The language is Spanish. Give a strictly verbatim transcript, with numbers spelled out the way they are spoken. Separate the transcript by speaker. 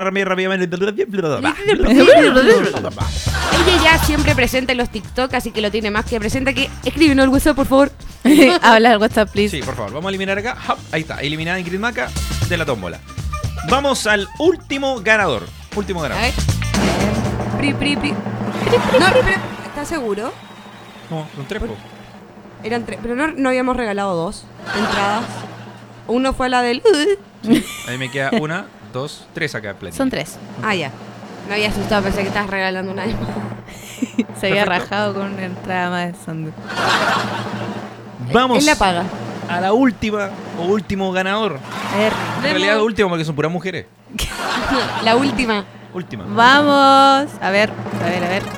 Speaker 1: rápidamente.
Speaker 2: Ella ya siempre presente en los TikTok, así que lo tiene más que presente. Que escríbenos al WhatsApp, por favor.
Speaker 3: Habla al WhatsApp, please.
Speaker 1: Sí, por favor, vamos a eliminar acá. Hop, ahí está, eliminada Ingrid Maca de la tómbola. Vamos al último ganador. Último
Speaker 2: A
Speaker 1: ganador.
Speaker 2: ver. Pri, pri, pri. No, pero, ¿estás seguro?
Speaker 1: ¿Cómo? ¿Son tres? po?
Speaker 2: Eran tres, pero no, no habíamos regalado dos entradas. Uno fue la del...
Speaker 1: Ahí me queda una, dos, tres acá. Planilla.
Speaker 3: Son tres.
Speaker 2: Ah, ya. Me había asustado, pensé que estabas regalando una.
Speaker 3: Se había
Speaker 1: Perfecto.
Speaker 3: rajado con una entrada más de Sandu.
Speaker 1: Vamos
Speaker 2: Él la paga.
Speaker 1: a la última o último ganador.
Speaker 3: A ver,
Speaker 1: En realidad último porque son puras mujeres.
Speaker 2: La última.
Speaker 1: Última.
Speaker 3: vamos. A ver, a ver, a ver.